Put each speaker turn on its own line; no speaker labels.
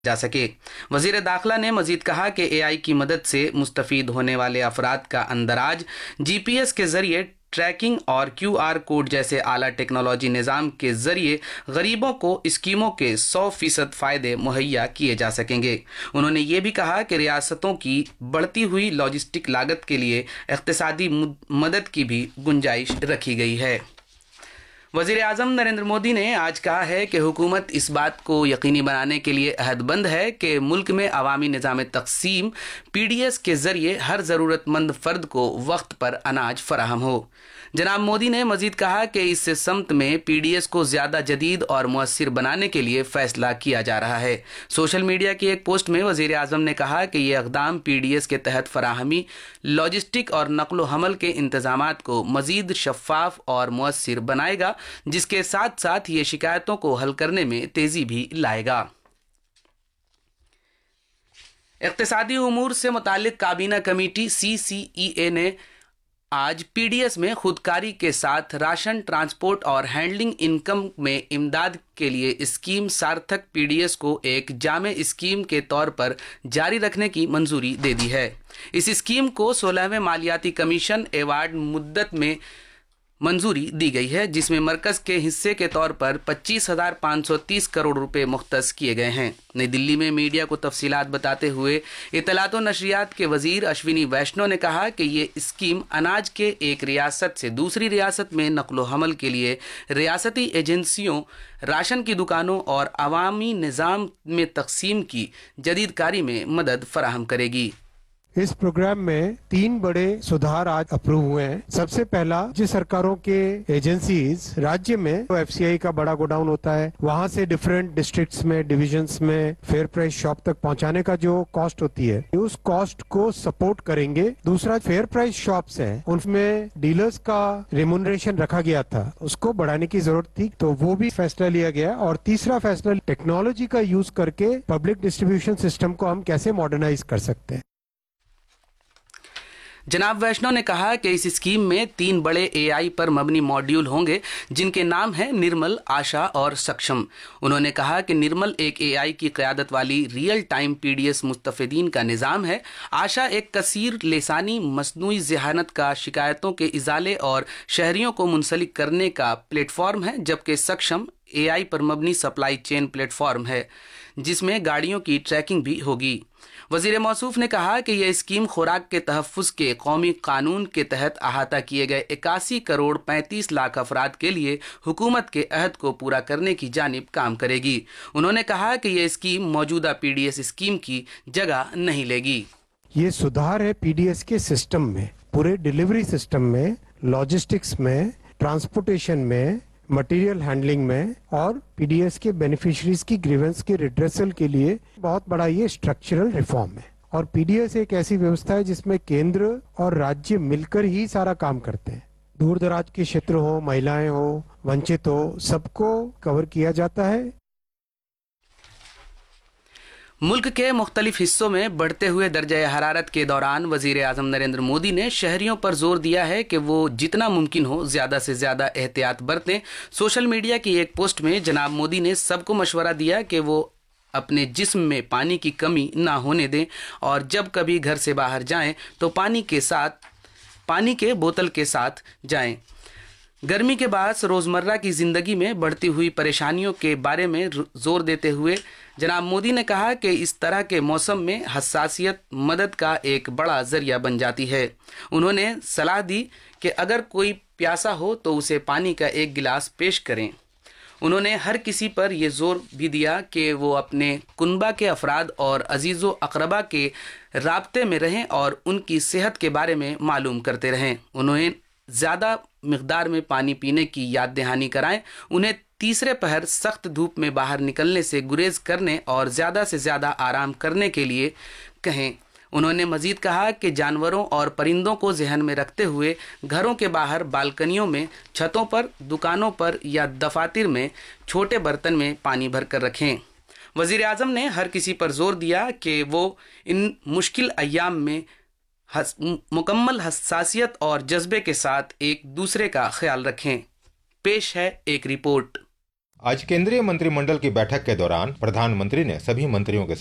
जा सके। वजीर दाखिला ने मजीद कहा कि एआई की मदद से मुस्तफीद होने वाले अफराद का अंदराज जीपीएस के जरिए ट्रैकिंग और क्यूआर कोड जैसे आला टेक्नोलॉजी निज़ाम के जरिए गरीबों को स्कीमों के 100% फ़ायदे मुहैया किए जा सकेंगे। उन्होंने ये भी कहा कि रियासतों की बढ़ती हुई लॉजिस्टिक लागत के लिए इक़्तिसादी मदद की भी गुंजाइश रखी गई है। वज़ीर आज़म नरेंद्र मोदी ने आज कहा है कि हुकूमत इस बात को यकीनी बनाने के लिए अहदबंद है कि मुल्क में अवामी निज़ाम तक़सीम पीडीएस के ज़रिए हर ज़रूरतमंद फ़र्द को वक्त पर अनाज फराहम हो। जनाब मोदी ने मजीद कहा कि इस समत में पीडीएस को ज़्यादा जदीद और मुअस्सिर बनाने के लिए फ़ैसला किया जा रहा है। सोशल मीडिया की एक पोस्ट में वज़ीर आज़म ने कहा कि ये इक़दाम पीडीएस के तहत फराहमी, लॉजिस्टिक और नक़्ल हमल के इंतज़ामात को मज़ीद शफ़ाफ़ और मुअस्सिर बनाएगा, जिसके साथ साथ ये शिकायतों को हल करने में तेज़ी भी लाएगा। इक़्तिसादी उमूर से मुताल्लिक़ काबीना कमेटी CCEA ने आज पीडीएस में खुदकारी के साथ राशन, ट्रांसपोर्ट और हैंडलिंग इनकम में इमदाद के लिए स्कीम सार्थक पीडीएस को एक जामे स्कीम के तौर पर जारी रखने की मंजूरी दे दी है। इस स्कीम को 16वें मालियाती कमीशन एवार्ड मुद्दत में मंजूरी दी गई है, जिसमें मरकज के हिस्से के तौर पर 25,530 करोड़ रुपए मुख्तस किए गए हैं। नई दिल्ली में मीडिया को तफसीलात बताते हुए इत्तलात और नशरियात के वजीर अश्विनी वैष्णव ने कहा कि ये स्कीम अनाज के एक रियासत से दूसरी रियासत में नकलो हमल के लिए रियासती एजेंसियों, राशन की दुकानों और अवामी निज़ाम में तकसीम की जदीदकारी में मदद फराहम करेगी।
इस प्रोग्राम में 3 बड़े सुधार आज अप्रूव हुए हैं। सबसे पहला, राज्य सरकारों के एजेंसीज राज्य में तो एफसीआई का बड़ा गोडाउन होता है, वहां से डिफरेंट डिस्ट्रिक्ट्स में, डिविजन्स में फेयर प्राइस शॉप तक पहुंचाने का जो कॉस्ट होती है, उस कॉस्ट को सपोर्ट करेंगे। दूसरा, फेयर प्राइस शॉप्स हैं, उनमें डीलर्स का रिम्यूनरेशन रखा गया था, उसको बढ़ाने की जरूरत थी, तो वो भी फैसला लिया गया। और तीसरा फैसला, टेक्नोलॉजी का यूज करके पब्लिक डिस्ट्रीब्यूशन सिस्टम को हम कैसे मॉडर्नाइज कर सकते हैं।
जनाब वैष्णव ने कहा कि इस स्कीम में 3 बड़े एआई पर मबनी मॉड्यूल होंगे, जिनके नाम हैं निर्मल, आशा और सक्षम। उन्होंने कहा कि निर्मल एक एआई की क़यादत वाली रियल टाइम पीडीएस मुस्तफ़ीदीन का निज़ाम है। आशा एक कसीर लेसानी मसनूई ज़हानत का शिकायतों के इजाले और शहरियों को मुंसलिक करने का प्लेटफॉर्म है, जबकि सक्षम एआई पर मबनी सप्लाई चेन प्लेटफॉर्म है, जिसमें गाड़ियों की ट्रैकिंग भी होगी। वजीर मौसूफ ने कहा कि यह स्कीम खुराक के तहफ़्फ़ुज़ के कौमी कानून के तहत अहाता किए गए 81 करोड़ 35 लाख अफराद के लिए हुकूमत के अहद को पूरा करने की जानिब काम करेगी। उन्होंने कहा कि यह स्कीम मौजूदा पीडीएस स्कीम की जगह नहीं लेगी।
ये सुधार है पीडीएस के सिस्टम में, पूरे डिलीवरी सिस्टम में, लॉजिस्टिक्स में, ट्रांसपोर्टेशन में, मटेरियल हैंडलिंग में और पीडीएस के बेनिफिशरीज की ग्रीवेंस के रिड्रेसल के लिए बहुत बड़ा ये स्ट्रक्चरल रिफॉर्म है। और पीडीएस एक ऐसी व्यवस्था है जिसमें केंद्र और राज्य मिलकर ही सारा काम करते हैं। दूर दराज के क्षेत्र हो, महिलाएं हो, वंचित हो, सबको कवर किया जाता है।
मुल्क के मुख्तलिफ हिस्सों में बढ़ते हुए दर्जा हरारत के दौरान वजीर आज़म नरेंद्र मोदी ने शहरियों पर जोर दिया है कि वो जितना मुमकिन हो ज़्यादा से ज़्यादा एहतियात बरतें। सोशल मीडिया की एक पोस्ट में जनाब मोदी ने सबको मशवरा दिया कि वो अपने जिस्म में पानी की कमी ना होने दें और जब कभी घर से बाहर जाएं तो पानी के बोतल के साथ जाएं। गर्मी के बायस रोज़मर्रा की ज़िंदगी में बढ़ती हुई परेशानियों के बारे में जोर देते हुए जनाब मोदी ने कहा कि इस तरह के मौसम में हसासियत मदद का एक बड़ा ज़रिया बन जाती है। उन्होंने सलाह दी कि अगर कोई प्यासा हो तो उसे पानी का एक गिलास पेश करें। उन्होंने हर किसी पर यह जोर भी दिया कि वो अपने कुनबा के अफराद और अजीज़ो अकरबा के राब्ते में रहें और उनकी सेहत के बारे में मालूम करते रहें। उन्हें ज़्यादा मिक़दार में पानी पीने की याद दहानी कराएं। उन्हें तीसरे पहर सख्त धूप में बाहर निकलने से गुरेज करने और ज़्यादा से ज़्यादा आराम करने के लिए कहें। उन्होंने मज़ीद कहा कि जानवरों और परिंदों को जहन में रखते हुए घरों के बाहर, बालकनियों में, छतों पर, दुकानों पर या दफातर में छोटे बर्तन में पानी भर कर रखें। वज़ीर आज़म ने हर किसी पर जोर दिया कि वो इन मुश्किल अय्याम में मुकम्मल हसासियत और जज्बे के साथ एक दूसरे का ख्याल रखें। पेश है एक रिपोर्ट।
आज केंद्रीय मंत्रिमंडल की बैठक के दौरान प्रधानमंत्री ने सभी मंत्रियों के